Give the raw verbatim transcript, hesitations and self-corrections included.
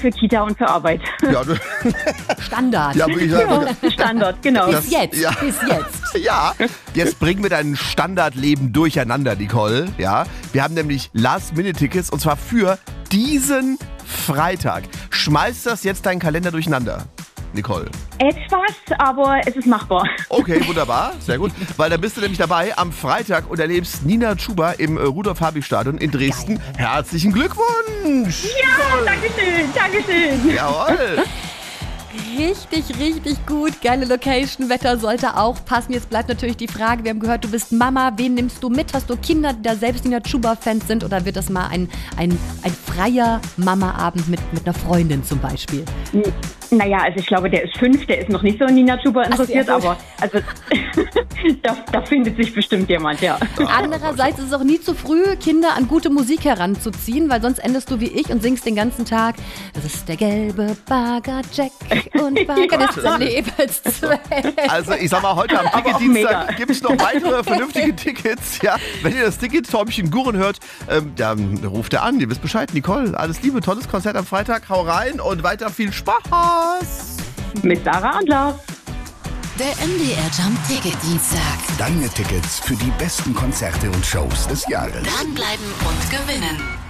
für Kita und für Arbeit. Ja, du, Standard. ja würde ich sagen. Ja, Standard, genau. Das- Bis jetzt, ja. bis jetzt. Ja, jetzt bringen wir dein Standardleben durcheinander, Nicole. Ja, wir haben nämlich Last-Minute-Tickets und zwar für diesen Freitag. Schmeiß das jetzt deinen Kalender durcheinander, Nicole. Etwas, aber es ist machbar. Okay, wunderbar, sehr gut. Weil da bist du nämlich dabei am Freitag und erlebst Nina Chuba im äh, Rudolf-Habich-Stadion in Dresden. Herzlichen Glückwunsch! Ja, Dankeschön, Dankeschön. Jawohl! Richtig, richtig gut. Geile Location. Wetter sollte auch passen. Jetzt bleibt natürlich die Frage, wir haben gehört, du bist Mama. Wen nimmst du mit? Hast du Kinder, die da selbst Nina Chuba-Fans sind? Oder wird das mal ein, ein, ein freier Mama-Abend mit, mit einer Freundin zum Beispiel? Naja, also ich glaube, der ist fünf, der ist noch nicht so in Nina Chuba interessiert, sehr gut. aber also da, da findet sich bestimmt jemand, ja. Andererseits ist es auch nie zu früh, Kinder an gute Musik heranzuziehen, weil sonst endest du wie ich und singst den ganzen Tag. Das ist der gelbe Bagger Jack und Bagger ist der Lebenszweck. Also ich sag mal, heute am Aber auch Ticketdienstag mega. gibt es noch weitere vernünftige Tickets. Ja, wenn ihr das Ticket-Täubchen Gurren hört, ähm, dann ruft er an. Ihr wisst Bescheid, Nicole. Alles Liebe, tolles Konzert am Freitag. Hau rein und weiter viel Spaß. Mit Sarah und Lars. Der M D R Jump Ticket Dienstag. Deine Tickets für die besten Konzerte und Shows des Jahres. Dranbleiben und gewinnen.